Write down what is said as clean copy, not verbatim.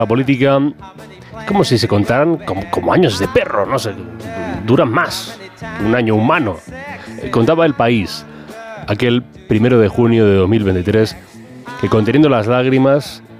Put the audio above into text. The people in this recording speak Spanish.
La política, como si se contaran como años de perro, no sé, duran más que un año humano. Contaba El País, aquel 1 de junio de 2023, que conteniendo las lágrimas